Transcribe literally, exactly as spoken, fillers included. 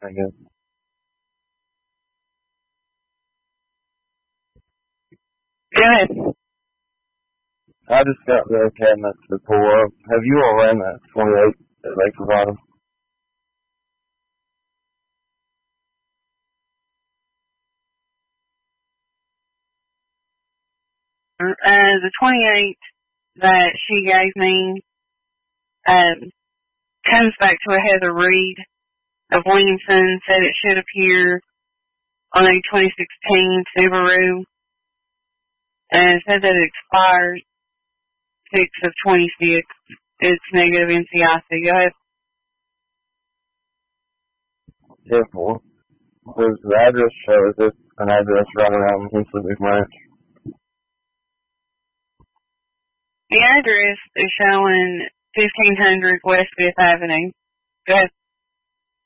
I guess. Good. I just got the cabinets to pull up. Have you all ran that twenty-eight that they provided? Uh, the twenty-eight that she gave me um, comes back to a Heather Reed of Williamson, said it should appear on a twenty sixteen Subaru, and said that it expires six of twenty-six. It's negative N C I C. Go ahead. Yeah, four. Does the address show? Is it an address right around Hensley Ranch? The address is showing fifteen hundred West Fifth Avenue. Go ahead.